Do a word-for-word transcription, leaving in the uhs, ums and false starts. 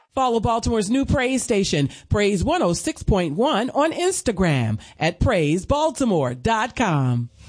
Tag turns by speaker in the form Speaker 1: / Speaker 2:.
Speaker 1: Follow Baltimore's new praise station, Praise one oh six point one, on Instagram at praise baltimore dot com.